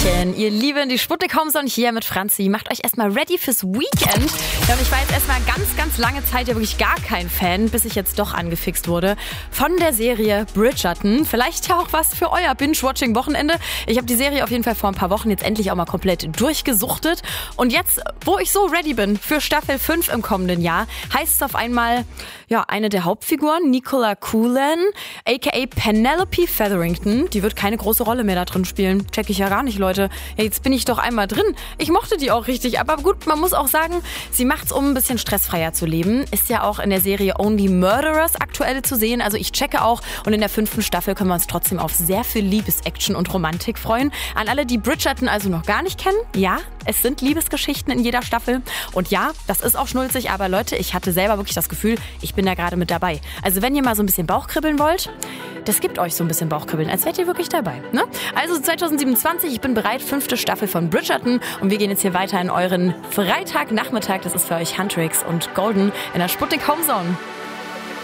Hallöchen, ihr Lieben, die Sputnik Homezone hier mit Franzi. Macht euch erstmal ready fürs Weekend. Ja, und ich war jetzt erstmal ganz lange Zeit ja wirklich gar kein Fan, bis ich jetzt doch angefixt wurde von der Serie Bridgerton. Vielleicht ja auch was für euer Binge-Watching-Wochenende. Ich habe die Serie auf jeden Fall vor ein paar Wochen jetzt endlich auch mal komplett durchgesuchtet. Und jetzt, wo ich so ready bin für Staffel 5 im kommenden Jahr, heißt es auf einmal, ja, eine der Hauptfiguren, Nicola Coughlan, aka Penelope Featherington, die wird keine große Rolle mehr da drin spielen. Check ich ja gar nicht, Leute. Ja, jetzt bin ich doch einmal drin. Ich mochte die auch richtig. Aber gut, man muss auch sagen, sie macht's, um ein bisschen stressfreier zu leben. Ist ja auch in der Serie Only Murderers aktuell zu sehen. Also ich checke auch. Und in der 5. Staffel können wir uns trotzdem auf sehr viel Liebesaction und Romantik freuen. An alle, die Bridgerton also noch gar nicht kennen. Ja, es sind Liebesgeschichten in jeder Staffel. Und ja, das ist auch schnulzig. Aber Leute, ich hatte selber wirklich das Gefühl, ich bin da gerade mit dabei. Also wenn ihr mal so ein bisschen Bauchkribbeln wollt, das gibt euch so ein bisschen Bauchkribbeln, als wärt ihr wirklich dabei. Ne? Also 2027, ich bin bereit, 5. Staffel von Bridgerton. Und wir gehen jetzt hier weiter in euren Freitagnachmittag. Das ist für euch Huntrix und Golden in der Sputnik Homezone.